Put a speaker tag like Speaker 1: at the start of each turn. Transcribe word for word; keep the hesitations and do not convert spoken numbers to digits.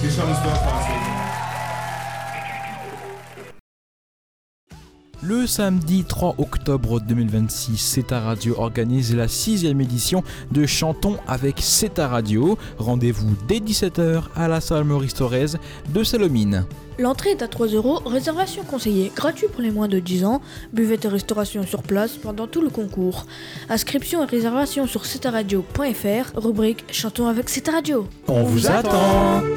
Speaker 1: Le samedi trois octobre deux mille vingt-six, C E T A Radio organise la sixième édition de Chantons avec C E T A Radio. Rendez-vous dès dix-sept heures à la salle Maurice Thorez de Salomine.
Speaker 2: L'entrée est à trois euros, réservation conseillée, gratuit pour les moins de dix ans, buvette et restauration sur place pendant tout le concours. Inscription et réservation sur c e t a radio point f r, rubrique Chantons avec C E T A Radio.
Speaker 1: On vous attend.